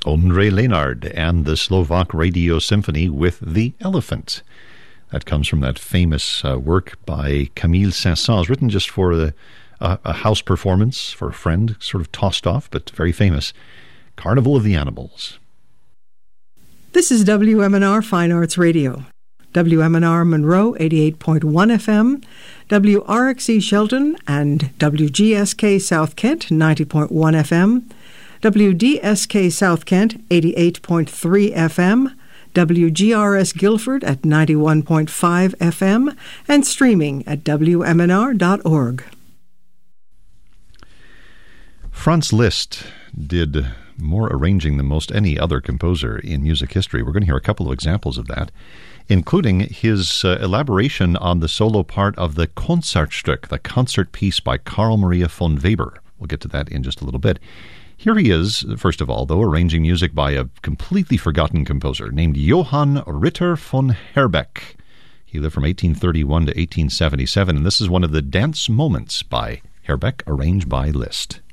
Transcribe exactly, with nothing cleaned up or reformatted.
Ondřej Lenard and the Slovak Radio Symphony with The Elephant. That comes from that famous uh, work by Camille Saint-Saëns, written just for a, a, a house performance for a friend, sort of tossed off, but very famous. Carnival of the Animals. This is W M N R Fine Arts Radio. W M N R Monroe, eighty-eight point one F M, W R X E Shelton and W G S K South Kent, ninety point one F M, W D S K South Kent, eighty-eight point three F M, W G R S Guilford at ninety-one point five F M, and streaming at W M N R dot org. Franz Liszt did more arranging than most any other composer in music history. We're going to hear a couple of examples of that, including his uh, elaboration on the solo part of the Concertstück, the concert piece by Carl Maria von Weber. We'll get to that in just a little bit. Here he is, first of all, though, arranging music by a completely forgotten composer named Johann Ritter von Herbeck. He lived from eighteen thirty-one to eighteen seventy-seven, and this is one of the dance moments by Herbeck, arranged by Liszt.